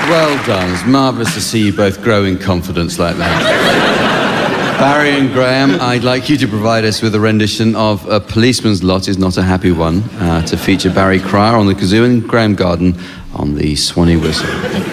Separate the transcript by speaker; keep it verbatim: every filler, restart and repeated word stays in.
Speaker 1: well done. It's marvellous to see you both grow in confidence like that. Barry and Graham, I'd like you to provide us with a rendition of A Policeman's Lot Is Not a Happy One, uh, to feature Barry Cryer on the kazoo and Graham Garden on the Swanee whistle.